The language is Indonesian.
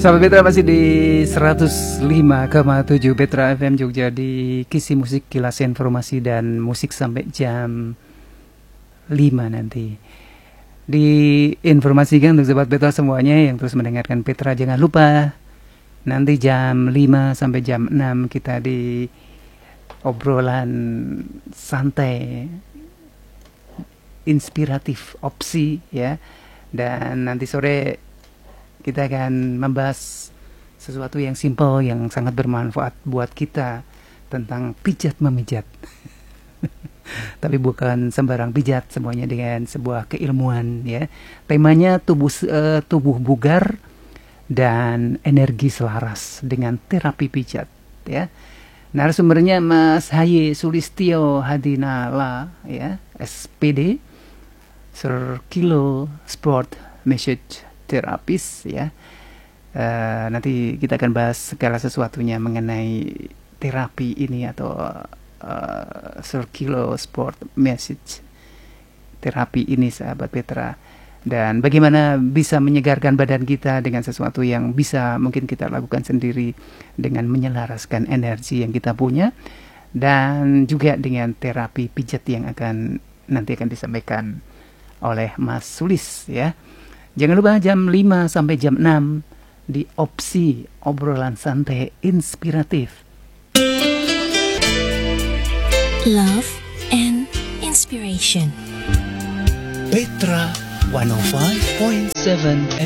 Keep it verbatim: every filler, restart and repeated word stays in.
Sahabat Petra masih di seratus lima koma tujuh Petra F M Jogja di Kisi Musik, Kilas Informasi dan Musik sampai jam lima nanti. Diinformasikan untuk Sobat Petra semuanya yang terus mendengarkan Petra, jangan lupa nanti jam lima sampai jam enam kita di obrolan santai inspiratif opsi ya. Dan nanti sore kita akan membahas sesuatu yang simple, yang sangat bermanfaat buat kita tentang pijat memijat. Tapi bukan sembarang pijat, semuanya dengan sebuah keilmuan ya. Temanya tubuh uh, tubuh bugar dan energi selaras dengan terapi pijat ya. Narasumbernya Mas Haye Sulistyo Hadinala ya, S P D, Sir Kilo Sport Massage terapis ya. Uh, nanti kita akan bahas segala sesuatunya mengenai terapi ini atau uh, Circulo Sport Massage terapi ini, sahabat Petra, dan bagaimana bisa menyegarkan badan kita dengan sesuatu yang bisa mungkin kita lakukan sendiri dengan menyelaraskan energi yang kita punya, dan juga dengan terapi pijat yang akan nanti akan disampaikan oleh Mas Sulis ya. Jangan lupa jam lima sampai jam enam di Opsi, obrolan santai inspiratif. Love and Inspiration. Petra seratus lima koma tujuh